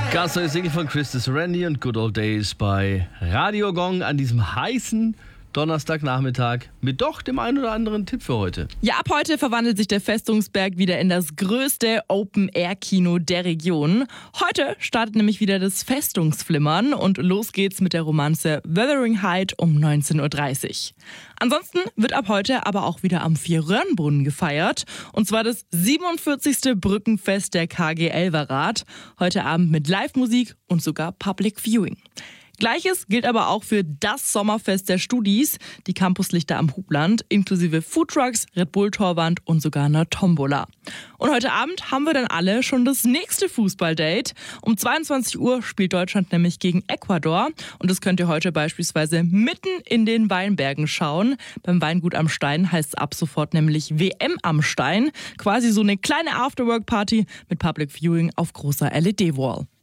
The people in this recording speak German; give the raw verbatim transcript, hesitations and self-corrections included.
Ganz neue Single von Christus Randy und Good Old Days bei Radio Gong an diesem heißen Donnerstagnachmittag mit doch dem einen oder anderen Tipp für heute. Ja, ab heute verwandelt sich der Festungsberg wieder in das größte Open-Air-Kino der Region. Heute startet nämlich wieder das Festungsflimmern und los geht's mit der Romanze Wuthering Heights um neunzehn Uhr dreißig. Ansonsten wird ab heute aber auch wieder am Vier-Röhren-Brunnen gefeiert. Und zwar das siebenundvierzigste Brückenfest der K G Elverrath. Heute Abend mit Live-Musik und sogar Public Viewing. Gleiches gilt aber auch für das Sommerfest der Studis, die Campuslichter am Hubland, inklusive Foodtrucks, Red Bull Torwand und sogar einer Tombola. Und heute Abend haben wir dann alle schon das nächste Fußballdate. Um zweiundzwanzig Uhr spielt Deutschland nämlich gegen Ecuador und das könnt ihr heute beispielsweise mitten in den Weinbergen schauen. Beim Weingut am Stein heißt es ab sofort nämlich W M am Stein. Quasi so eine kleine Afterwork-Party mit Public Viewing auf großer L E D-Wall.